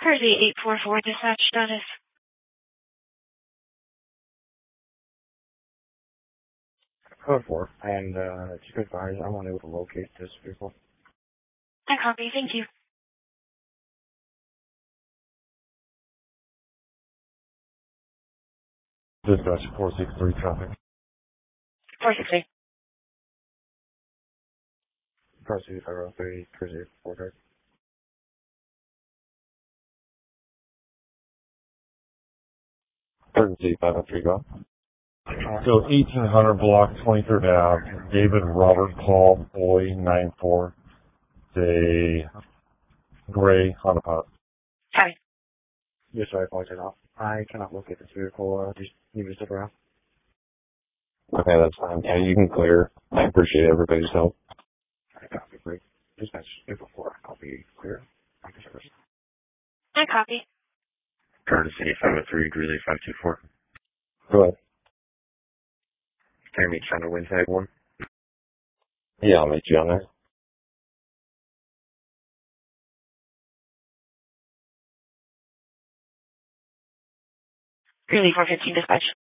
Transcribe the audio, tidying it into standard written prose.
Jersey 844 dispatch status. Code 4, and just good advise, I'm unable to locate this vehicle. I copy, thank you. Dispatch 463 traffic. 463. Proceed 503, Jersey 4 Emergency 503, go. So 1800 block, 23rd Ave, David Robert Paul Boy 94, a gray Honda Pilot. Copy. Yes, sorry, apologize. I cannot locate this vehicle. Just need me to stick around. Okay, that's fine. Yeah, you can clear. I appreciate everybody's help. I copy, great. Dispatch vehicle 4, I'll be clear. After service. I copy. Courtesy 503, Grizzly 524. Go ahead. Can I meet you on the wind tag 1? Yeah, I'll meet you on there. Grizzly 415 dispatch.